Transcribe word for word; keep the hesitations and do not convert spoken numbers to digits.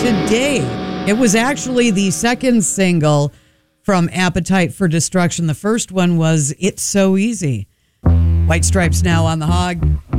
today. It was actually the second single from Appetite for Destruction. The first one was It's So Easy. White Stripes now on the Hog.